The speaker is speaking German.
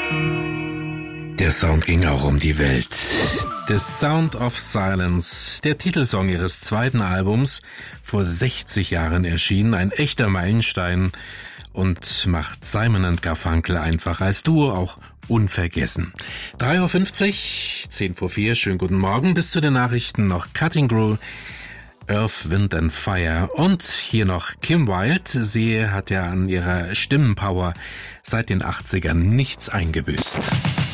Der Sound ging auch um die Welt. The Sound of Silence, der Titelsong ihres zweiten Albums, vor 60 Jahren erschienen, ein echter Meilenstein und macht Simon & Garfunkel einfach als Duo auch unvergessen. 3.50 Uhr, 10 vor 4, schönen guten Morgen, bis zu den Nachrichten noch Cutting Crew, Earth, Wind and Fire und hier noch Kim Wilde. Sie hat ja an ihrer Stimmenpower seit den 80ern nichts eingebüßt.